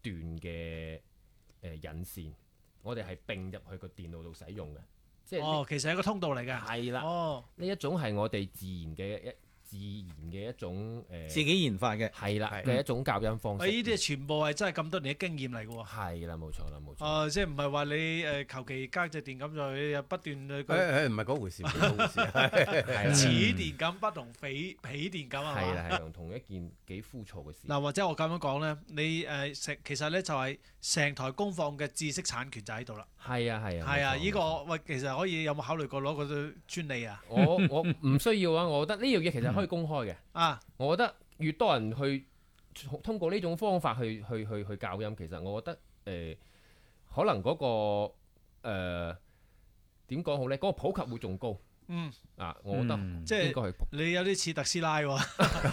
段嘅引線，我哋係並入去個電腦度使用嘅，即係其實係一個通道嚟嘅。 係啦，呢一種係我哋自然嘅一種自己研發嘅係啦嘅一種教音方式。 呢啲全部係真係咁多年嘅經驗嚟嘅喎。 係啦，冇錯啦，冇錯。 即係唔係話你求其加隻電感上去，又不斷去唔係嗰回事，唔係嗰回事。 此電感不同彼電感係啦，係同一件幾枯燥嘅事。 嗱，或者我咁樣講咧，你其實咧就係成台功放嘅知識產權就喺度啦。 係啊，係啊。 係啊，呢個喂，其實可以有冇考慮過攞個專利啊？ 我唔需要啊，我覺得呢樣嘢其實可以公開嘅。我覺得越多人去通過呢種方法去教音，其實我覺得可能嗰個點講好咧？嗰個普及會仲高。我覺得即係應該係你有啲似特斯拉喎。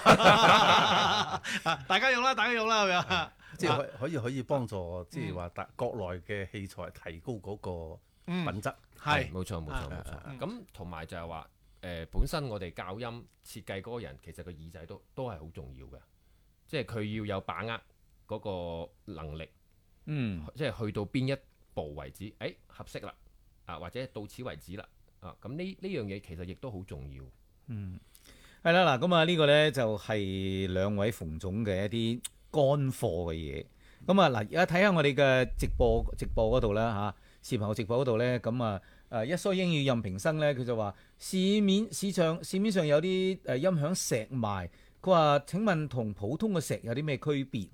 大家用啦，係咪啊？ 即係可以幫助，即係話國內嘅器材提高嗰個品質。 係冇錯。咁同埋就係話本身我哋教音設計嗰個人，其實個耳仔都係好重要嘅，即係佢要有把握嗰個能力。即係去到邊一步為止，合適啦，或者到此為止啦。咁呢樣嘢其實亦都好重要。 係啦，嗱，咁啊呢個呢就係兩位馮總嘅一啲乾貨嘅嘢。咁啊嗱，而家睇下我哋嘅直播嗰度啦嚇，視頻號直播嗰度呢，咁啊一蓑英語任平生呢，佢就話市面上有啲音響石賣，佢話請問同普通嘅石有啲咩區別？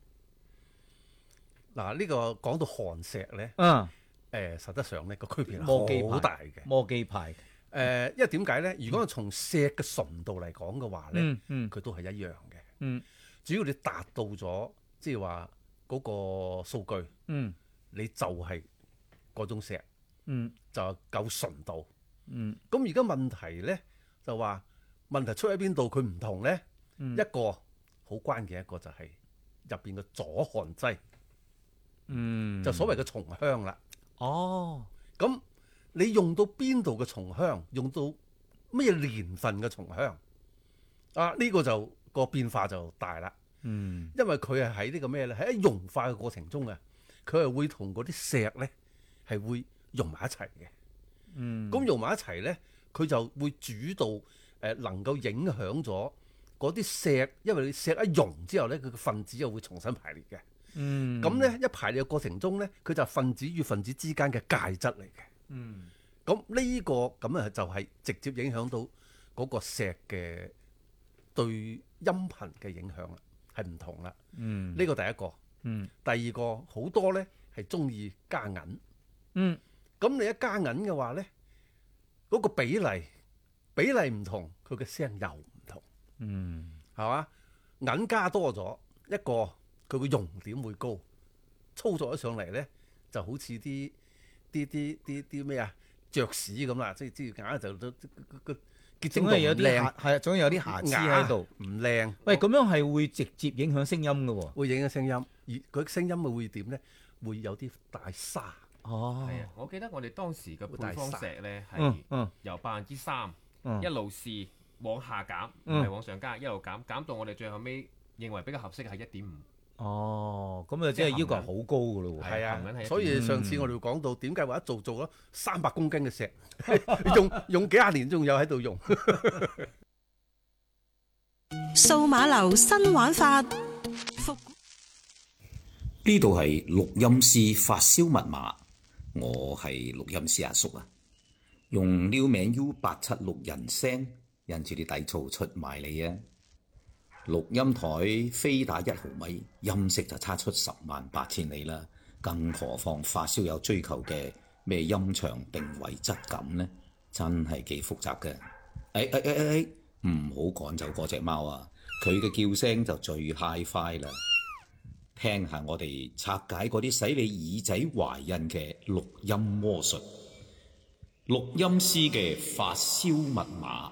嗱，呢個講到韓石呢，實質上呢個區別好大嘅。 摩基派。 因為點解呢？如果從石嘅純度嚟講嘅話呢，佢都係一樣嘅。主要你達到咗，即係話嗰個數據，你就係嗰種石，就夠純度。咁而家問題呢，就話問題出喺邊度？佢唔同呢，一個好關鍵，一個就係入邊嘅阻焊劑，就所謂嘅松香啦。咁你用到邊度嘅松香，用到咩年份嘅松香呢個就個變化就大啦。因為佢係喺呢個咩呢？喺融化嘅過程中啊，佢係會同嗰啲石呢係會融埋一齊嘅。咁融埋一齊呢，佢就會主導能夠影響咗嗰啲石，因為你石一溶之後呢，佢嘅分子又會重新排列嘅。咁呢一排列嘅過程中呢，佢就係分子與分子之間嘅介質嚟嘅。咁呢個咁啊就係直接影響到嗰個石嘅對音頻嘅影響啦，係唔同啦。呢個第一個。第二個好多呢係中意加銀。咁你一加銀嘅話呢，嗰個比例唔同，佢嘅聲又唔同。係嘛？銀加多咗一個，佢個熔點會高，操作咗上嚟呢，就好似啲咩啊雀屎咁啦，即係硬就都個結晶度唔靚， 係總有啲瑕疵喺度， 唔靚。 喂，咁樣係會直接影響聲音嘅喎， 會影響聲音，而佢聲音會點呢？會有啲大沙。 係啊，我記得我哋當時嘅配方石呢係由3%一路試往下減，唔係往上加，一路減到我哋最後尾認為比較合適係1.5。 咁啊，即係要求好高㗎咯喎。 係啊，所以上次我哋講到點解話一做咗300公斤嘅石，用幾廿年仲有喺度用。 數碼流新玩法， 呢度係錄音師發燒密碼，我係錄音師阿叔啊，用撩名 U876人聲，引住啲底槽出賣你啊！錄音台飛打1毫米，音色就差出108000里啦，更何況發燒友追求嘅咩音場定位質感呢？真係幾複雜嘅。唔好趕走嗰隻貓啊！佢嘅叫聲就最 Hi-Fi 啦。聽下我哋拆解嗰啲使你耳仔懷孕嘅錄音魔術，錄音師嘅發燒密碼。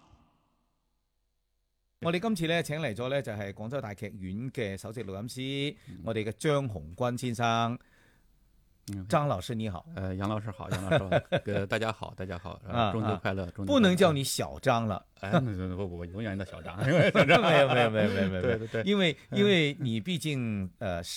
我哋今次咧請嚟咗咧就係廣州大劇院嘅首席錄音師，我哋嘅張鴻鈞先生。張老師你好， 楊老師好，楊老師好，大家好，大家好，中秋快樂！ 不能叫你小張了， 我永遠的小張， 沒有， 對， 因為你畢竟